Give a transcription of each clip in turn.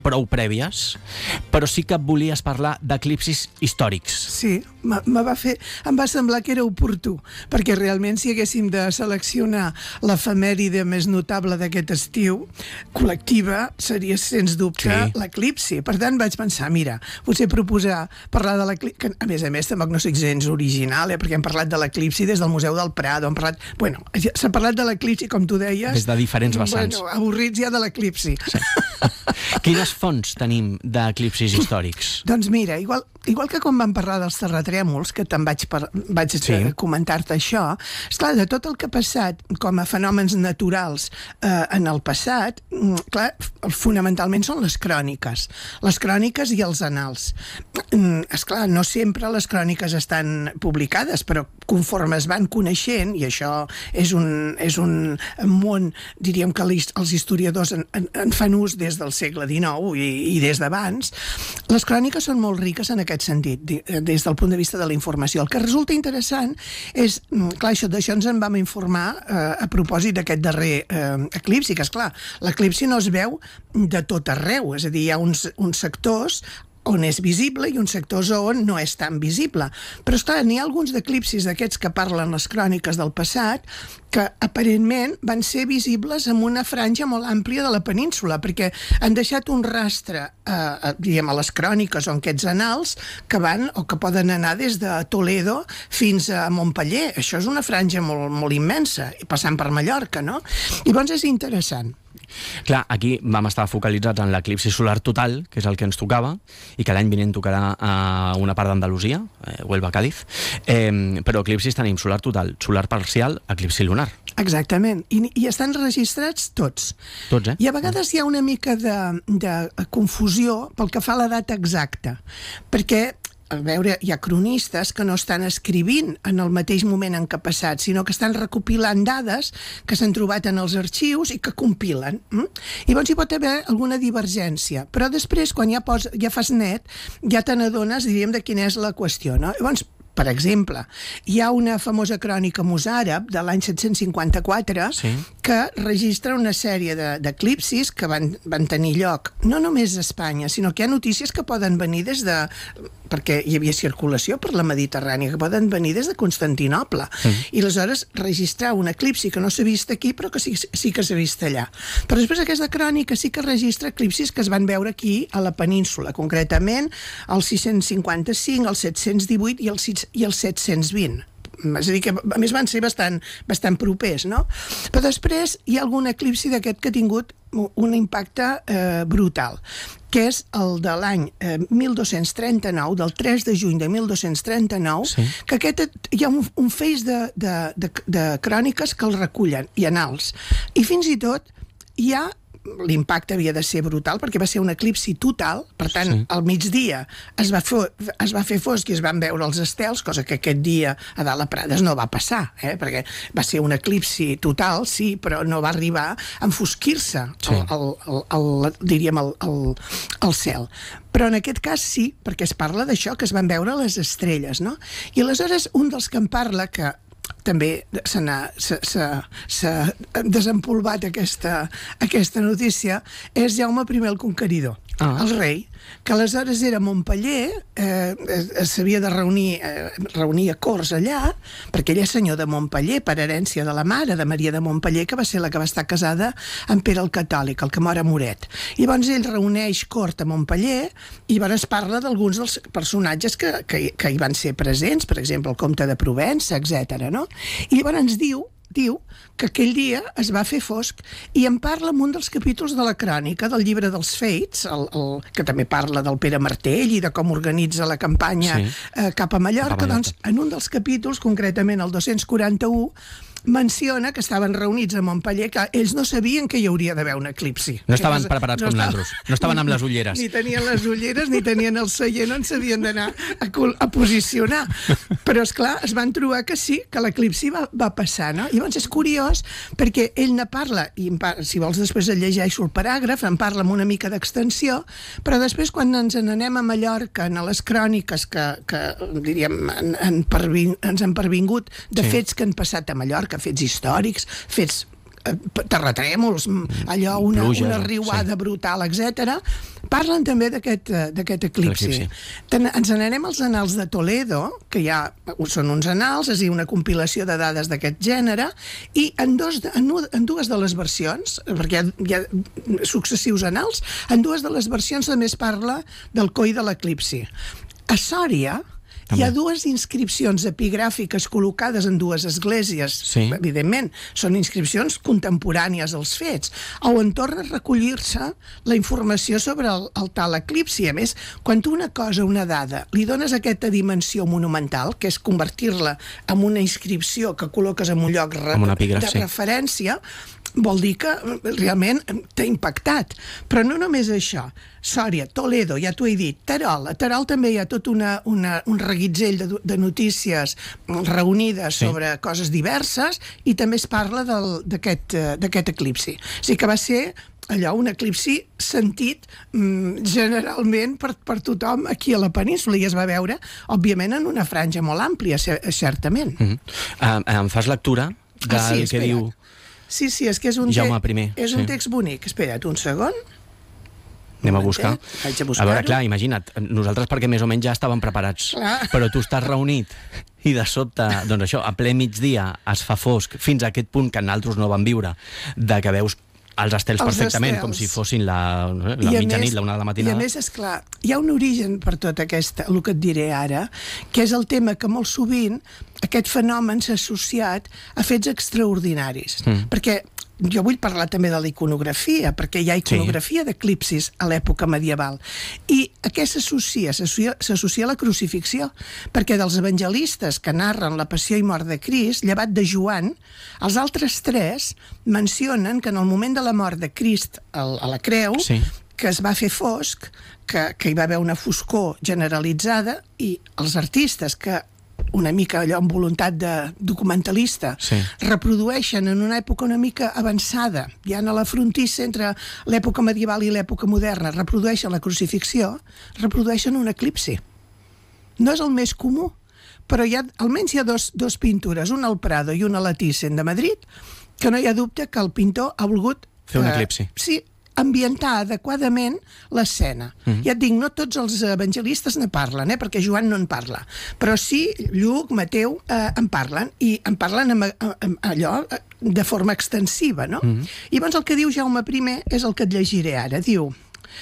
prou prèvies, però sí que volies parlar d'eclipsis històrics. Sí, em va semblar que era oportú, perquè realment si haguéssim de seleccionar l'efemèride més notable d'aquest estiu, col·lectiva, seria sens dubte l'eclipsi. Per tant vaig pensar, mira, potser proposar parlar de l'eclipsi, que a més tampoc no soc gens original, perquè hem parlat de l'eclipsi des del Museu del Prado, s'ha parlat de l'eclipsi, com tu deies, des de diferents vessants. Avorrits ja de l'eclipsi. Sí. Quines fonts tenim d'eclipsis històrics? Doncs mira, igual que quan vam parlar dels terratrèmols, que te'n vaig comentar-te això, esclar, de tot el que ha passat com a fenòmens naturals en el passat, clar, fonamentalment són les cròniques i els annals. Esclar, no sempre les cròniques estan publicades, però conforme es van coneixent, i això és un món, diríem que els historiadors en fan ús des del segle XIX i des d'abans, les cròniques són molt riques en aquest sentit, des del punt de vista de la informació. El que resulta interessant és, clar, d'això ens en vam informar a propòsit d'aquest darrer eclipsi, que esclar, l'eclipsi no es veu de tot arreu, és a dir, hi ha uns sectors on és visible i uns sectors on no és tan visible. Però, esclar, n'hi ha alguns d'eclipsis d'aquests que parlen les cròniques del passat que aparentment van ser visibles en una franja molt àmplia de la península, perquè han deixat un rastre, diguem, a les cròniques o en aquests annals que van o que poden anar des de Toledo fins a Montpeller. Això és una franja molt, molt immensa, passant per Mallorca, no? Llavors és interessant. Clar, aquí vam estar focalitzats en l'eclipsi solar total, que és el que ens tocava, i que l'any vinent tocarà a una part d'Andalusia, Huelva, Cádiz, però eclipsis tenim solar total, solar parcial, eclipsi lunar. Exactament, i estan registrats tots. Tots, I a vegades hi ha una mica de confusió pel que fa a la data exacta, perquè a veure, hi ha cronistes que no estan escrivint en el mateix moment en què ha passat, sinó que estan recopilant dades que s'han trobat en els arxius i que compilen. I llavors hi pot haver alguna divergència, però després, quan ja fas net, ja te n'adones, diríem, de quina és la qüestió, no? Llavors, per exemple, hi ha una famosa crònica mozàrab de l'any 754 que registra una sèrie d'eclipsis que van tenir lloc no només a Espanya, sinó que hi ha notícies que poden venir perquè hi havia circulació per la Mediterrània, que poden venir des de Constantinoble. I aleshores registrar un eclipsi que no s'ha vist aquí, però que sí que s'ha vist allà. Però després aquesta crònica sí que registra eclipsis que es van veure aquí a la península, concretament el 655, el 718 i el 720. És a dir, que a més van ser bastant propers, no? Però després hi ha algun eclipsi d'aquest que ha tingut un impacte brutal, que és el de l'any 1239, del 3 de juny de 1239, que hi ha un feix de cròniques que el recullen, i annals. I fins i tot hi ha l'impacte havia de ser brutal perquè va ser un eclipsi total, per tant al migdia es va fer fosc i es van veure els estels, cosa que aquest dia a dalt a Prades no va passar, perquè va ser un eclipsi total, sí, però no va arribar a enfosquir-se diríem el cel. Però en aquest cas sí, perquè es parla d'això, que es van veure les estrelles, no? I aleshores un dels que en parla, que també s'ha desempolvat aquesta notícia, és Jaume I el Conqueridor, el rei, que aleshores era a Montpeller, s'havia de reunir a corts allà, perquè ell és senyor de Montpeller per herència de la mare de Maria de Montpeller, que va ser la que va estar casada amb Pere el Catòlic, el que mor a Moret. I llavors ell reuneix cort a Montpeller i llavors parla d'alguns dels personatges que hi van ser presents, per exemple el comte de Provença, etc. No? I llavors ens diu que aquell dia es va fer fosc i en parla en un dels capítols de la crònica del llibre dels Feits, que també parla del Pere Martell i de com organitza la campanya cap a Mallorca. Doncs en un dels capítols, concretament el 241, menciona que estaven reunits a Montpeller, que ells no sabien que hi hauria d'haver un eclipsi. No estaven preparats com nosaltres, no estaven amb les ulleres. Ni tenien les ulleres, ni tenien el seient on s'havien d'anar a posicionar. Però, esclar, es van trobar que sí, que l'eclipsi va passar, no? I llavors és curiós, perquè ell ne parla, i si vols després el llegeixo el paràgraf, en parla amb una mica d'extensió, però després quan ens n'anem a Mallorca, a les cròniques que diríem, ens han pervingut de fets que han passat a Mallorca, fets històrics, fets terratrèmols, allò, una riuada brutal, etc. Parlen també d'aquest eclipsi. Ens n'anem als annals de Toledo, que ja són uns annals, és a dir, una compilació de dades d'aquest gènere, i en dues de les versions, perquè hi ha successius annals, en dues de les versions també es parla del coi de l'eclipsi. A Sòria hi ha dues inscripcions epigràfiques col·locades en dues esglésies, evidentment, són inscripcions contemporànies als fets, on torna a recollir-se la informació sobre el tal eclipsi. A més, quan tu una cosa, una dada, li dones aquesta dimensió monumental, que és convertir-la en una inscripció que col·loques en un lloc de referència, vol dir que realment t'ha impactat. Però no només això. Sòria, Toledo, ja t'ho he dit, Terol. A Terol també hi ha tot un reguitzell de notícies reunides sobre coses diverses i també es parla d'aquest eclipsi. O sigui que va ser allò, un eclipsi sentit generalment per tothom aquí a la península, i es va veure, òbviament, en una franja molt àmplia, certament. Em fas lectura del que diu... Sí, és que és un text bonic. Espera't un segon. Anem a buscar. Vaig a buscar-ho. A veure, clar, imagina't, nosaltres perquè més o menys ja estàvem preparats, però tu estàs reunit i de sobte, doncs això, a ple migdia es fa fosc, fins a aquest punt que nosaltres no vam viure, de que veus els estels perfectament, com si fossin la mitjanit, la 1 de la matinada. I a més, esclar, hi ha un origen per tot aquest, el que et diré ara, que és el tema que molt sovint aquest fenomen s'ha associat a fets extraordinaris. Perquè jo vull parlar també de la iconografia, perquè hi ha iconografia d'eclipsis a l'època medieval. I a què s'associa? S'associa a la crucifixió, perquè dels evangelistes que narren la passió i mort de Crist, llevat de Joan, els altres 3 mencionen que en el moment de la mort de Crist a la creu, que es va fer fosc, que hi va haver una foscor generalitzada, i els artistes que una mica allò amb voluntat de documentalista, reprodueixen en una època una mica avançada, ja a la frontissa entre l'època medieval i l'època moderna, reprodueixen la crucifixió, reprodueixen un eclipsi. No és el més comú, però almenys hi ha dos pintures, una al Prado i una a la Thyssen de Madrid, que no hi ha dubte que el pintor ha volgut fer un eclipsi. Sí, ambientar adequadament l'escena. Ja et dic, no tots els evangelistes ne parlen, perquè Joan no en parla, però sí, Lluc, Mateu, en parlen, i en parlen allò de forma extensiva, no? I llavors el que diu Jaume I és el que et llegiré ara. Diu...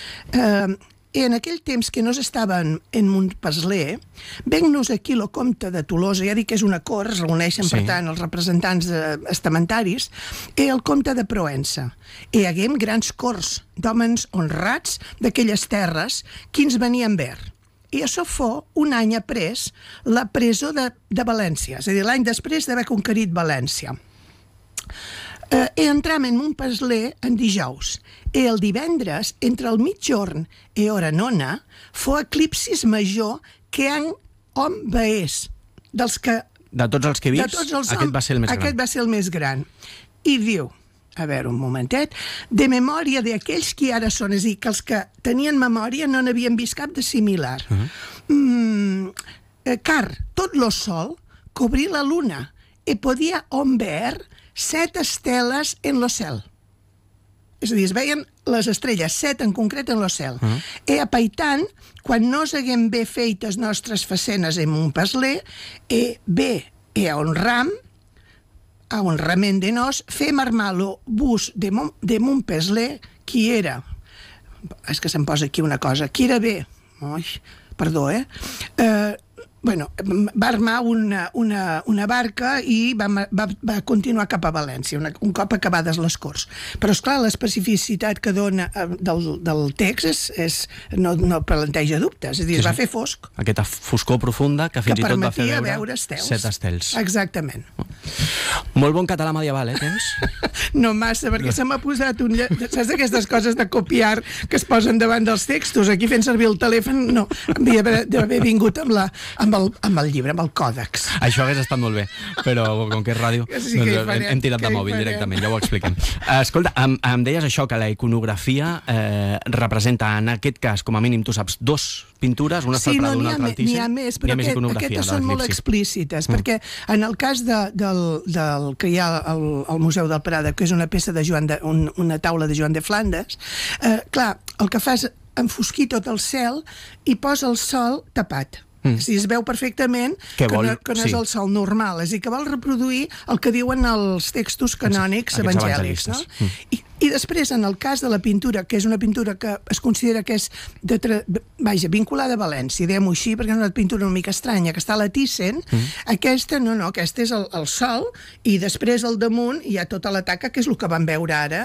En aquell temps que no estaven en Montpesler, venc-nos aquí lo comte de Tolosa, ja dic que és una cort, es reuneixen per tant els representants estamentaris, i el comte de Proença. I haguem grans corts d'hòmens honrats d'aquelles terres, quins venien ver. I això fou un any après la presó de València, és a dir, l'any després d'haver conquerit València. Entram en Montpesler en dijous, i el divendres, entre el mitjorn i hora nona, fou eclipsis major que han hom veés. De tots els que he vist, aquest va ser el més gran. Aquest va ser el més gran. I diu, a veure, un momentet, de memòria d'aquells que ara són, és a dir, que els que tenien memòria no n'havien vist cap de similar. Car tot lo sol cobrí la luna i podia hom ver 7 esteles en lo cel. És a dir, es veien les estrelles, 7 en concret en lo cel. I apaitant, quan nos haguem bé feites nostres facenes en Montpesler, a honrament de nos, fem armar lo bus de Montpesler, qui era, és que se'm posa aquí una cosa, qui era bé, perdó, va armar una barca i va continuar cap a València, un cop acabades les corts. Però, esclar, l'especificitat que dona del text no planteja dubtes, és a dir, es va fer fosc. Aquesta foscor profunda que fins i tot va fer veure 7 estels. Exactament. Molt bon català medieval, tens? No massa, perquè se m'ha posat saps aquestes coses de copiar que es posen davant dels textos? Aquí fent servir el telèfon, no, havia d'haver vingut amb Amb el llibre, amb el còdex. Això hagués estat molt bé, però com que és ràdio, Sí, doncs hem tirat de mòbil directament, ja ho expliquem. Escolta, em deies això, que la iconografia representa, en aquest cas, com a mínim, tu saps, 2 pintures, una està al Prado, una altra al Thyssen. N'hi ha més, però aquestes són molt explícites, perquè en el cas del que hi ha al Museu del Prado, que és una peça de una taula de Joan de Flandes, clar, el que fa és enfosquir tot el cel i posa el sol tapat. Si es veu perfectament que no és el sol normal, és a dir, que vol reproduir el que diuen els textos canònics evangèlics, no? I després, en el cas de la pintura, que és una pintura que es considera que és vinculada a València, diguem-ho així, perquè és una pintura una mica estranya, que està a la Thyssen, aquesta aquesta és el sol, i després al damunt hi ha tota la taca, que és el que vam veure ara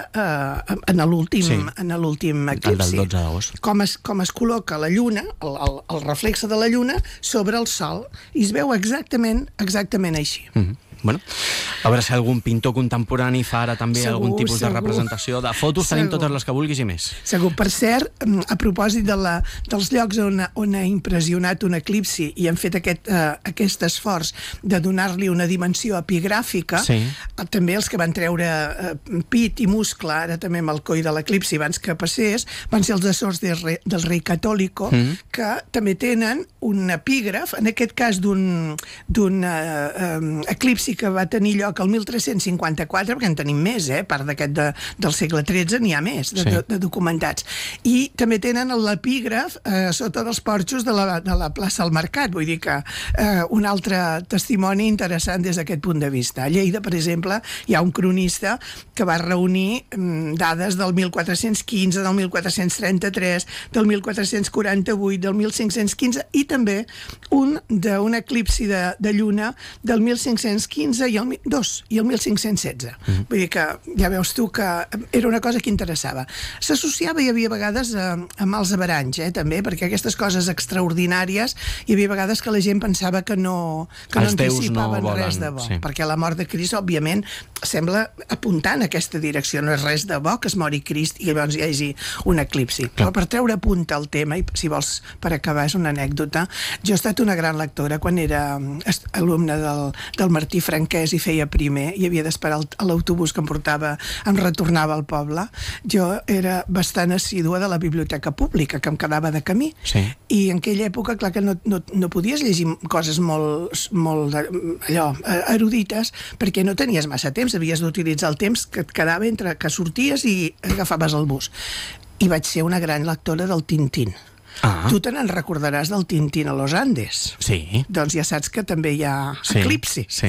en l'últim eclipsi. El del 12 d'agost. Com es col·loca la lluna, el reflexe de la lluna, sobre el sol, i es veu exactament així. Bueno, a veure si algun pintor contemporani fa ara també algun tipus de representació de fotos, tenim totes les que vulguis i més. Segur. Per cert, a propòsit dels llocs on ha impressionat un eclipsi i han fet aquest esforç de donar-li una dimensió epigràfica, també els que van treure pit i muscle, ara també amb el coll de l'eclipsi abans que passés, van ser els assors del Rei Católico, que també tenen un epígraf, en aquest cas d'un eclipsi que va tenir lloc el 1354, perquè en tenim més, a part d'aquest del segle XIII n'hi ha més de documentats. I també tenen l'epígraf sota dels porxos de la plaça del Mercat, vull dir que un altre testimoni interessant des d'aquest punt de vista. A Lleida, per exemple, hi ha un cronista que va reunir dades del 1415, del 1433, del 1448, del 1515 i també d'un eclipsi de lluna del 1515 i el 1516. Vull dir que ja veus tu que era una cosa que interessava. S'associava, hi havia vegades, amb els averanys, també, perquè aquestes coses extraordinàries hi havia vegades que la gent pensava que no anticipaven res de bo, perquè la mort de Crist, òbviament, sembla apuntar en aquesta direcció. No és res de bo que es mori Crist i llavors hi hagi un eclipsi. Però per treure a punt el tema, i si vols per acabar és una anècdota, jo he estat una gran lectora quan era alumne del Martí Franquès i feia primer, i havia d'esperar l'autobús que em retornava al poble. Jo era bastant assídua de la biblioteca pública, que em quedava de camí. I en aquella època, clar que no podies llegir coses molt erudites, perquè no tenies massa temps, havies d'utilitzar el temps que et quedava entre que sorties i agafaves el bus. I vaig ser una gran lectora del Tintín. Tu te n'en recordaràs del Tintín a los Andes? Sí. Doncs ja saps que també hi ha eclipsi. Sí.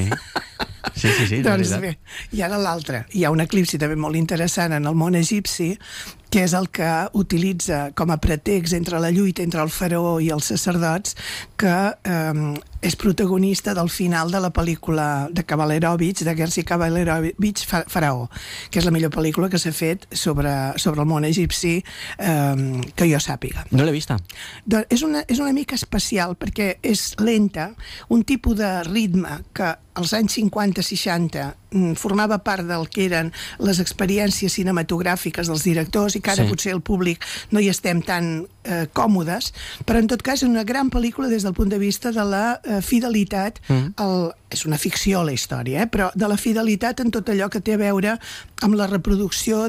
Doncs bé, i ara l'altre. Hi ha un eclipsi també molt interessant en el món egipci, que és el que utilitza com a pretext entre la lluita entre el faraó i els sacerdots, que és protagonista del final de la pel·lícula de Kavallerovich, de Jerzy Kavallerovich, Faraó, que és la millor pel·lícula que s'ha fet sobre el món egipci que jo sàpiga. No l'he vista. És una mica especial perquè és lenta, un tipus de ritme que als anys 50-60 formava part del que eren les experiències cinematogràfiques dels directors i que ara potser el públic no hi estem tan còmodes, però en tot cas és una gran pel·lícula des del punt de vista de la fidelitat, és una ficció la història, però de la fidelitat en tot allò que té a veure amb la reproducció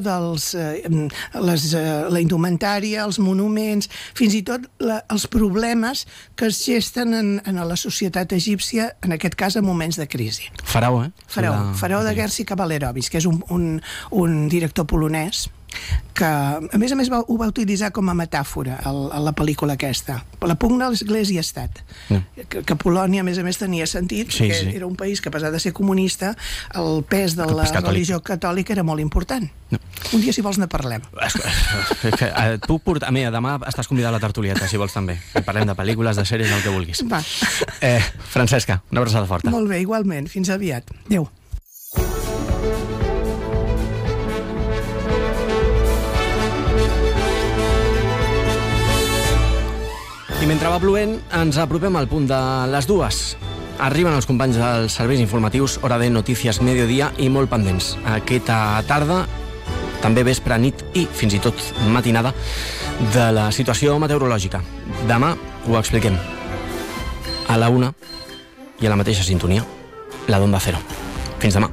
la indumentària, els monuments, fins i tot els problemes que es gesten en la societat egípcia, en aquest cas en moments de crisi. Faraó, Faraó de Jerzy Kavallerovich, que és un director polonès que, a més, ho va utilitzar com a metàfora a la pel·lícula aquesta. La pugna a l'Església i Estat. Que Polònia, a més, tenia sentit, perquè era un país que, a pesar de ser comunista, el pes de la religió catòlica era molt important. Un dia, si vols, ne parlem. Puc portar... Mira, demà estàs convidada a la tertulieta, si vols també. Parlem de pel·lícules, de sèries, el que vulguis. Va. Francesca, una abraçada forta. Molt bé, igualment. Fins aviat. Adéu. I mentre va plovent, ens apropem al punt de les 2. Arriben els companys dels serveis informatius, hora de Notícies Mediodía, i molt pendents. Aquesta tarda, també vespre, nit i fins i tot matinada, de la situació meteorològica. Demà ho expliquem. a la 1 i a la mateixa sintonia, la d'Onda Cero. Fins demà.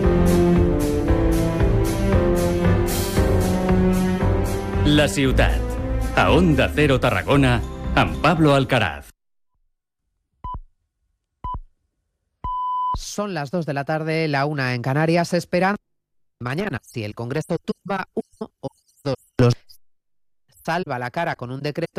La ciutat, a Onda Cero Tarragona, amb Pablo Alcaraz. Son las 2 de la tarde, la 1 en Canarias, esperando mañana si el Congreso tumba uno o dos, los salva la cara con un decreto